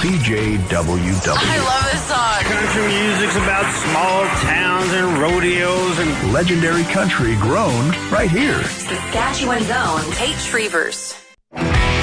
CJWW. I love this song. Country music's about small towns and rodeos and legendary country grown right here. Saskatchewan's own Kate Shrevers.